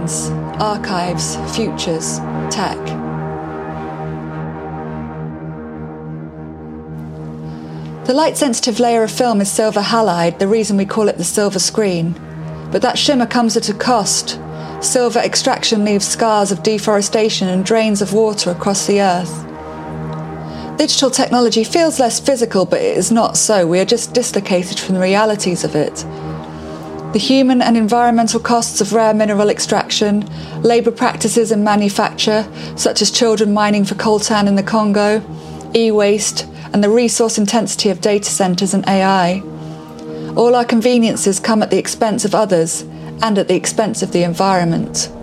machines, archives, futures, tech. The light-sensitive layer of film is silver halide, the reason we call it the silver screen. But that shimmer comes at a cost. Silver extraction leaves scars of deforestation and drains of water across the earth. Digital technology feels less physical, but it is not so. We are just dislocated from the realities of it. The human and environmental costs of rare mineral extraction, labour practices in manufacture, such as children mining for coltan in the Congo, e-waste, and the resource intensity of data centres and AI. All our conveniences come at the expense of others and at the expense of the environment.